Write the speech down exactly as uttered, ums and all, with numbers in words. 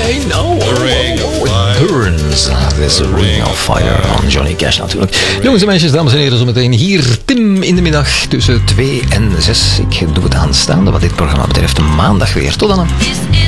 I know. A ring of fire. Burns. This is a ring of fire van Johnny Cash natuurlijk. Jongens en meisjes, dames en heren, zometeen hier Tim in de middag tussen twee en zes. Ik doe het aanstaande wat dit programma betreft maandag weer. Tot dan.